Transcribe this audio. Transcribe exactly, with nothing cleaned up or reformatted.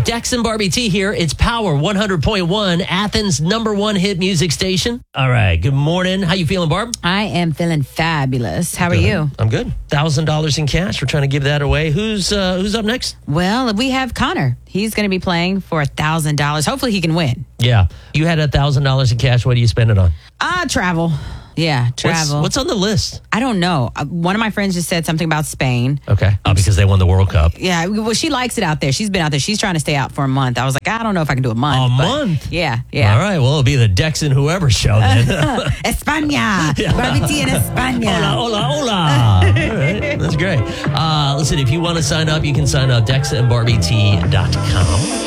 Dex and Barbie T here. It's Power one hundred point one, Athens' number one hit music station. All right. Good morning. How you feeling, Barb? I am feeling fabulous. How Good. are you? I'm good. one thousand dollars in cash. We're trying to give that away. Who's uh, who's up next? Well, we have Connor. He's going to be playing for one thousand dollars. Hopefully he can win. Yeah. You had one thousand dollars in cash. What do you spend it on? Ah, travel. Yeah, travel. What's, what's on the list? I don't know. Uh, one of my friends just said something about Spain. Okay. Oh, because they won the World Cup. Yeah, well, she likes it out there. She's been out there. She's trying to stay out for a month. I was like, I don't know if I can do a month. A but month? Yeah, yeah. All right. Well, it'll be the Dex and whoever show then. España. Yeah. Barbie T in España. Hola, hola, hola. All right. That's great. Uh, listen, if you want to sign up, you can sign up dex and barbie t dot com.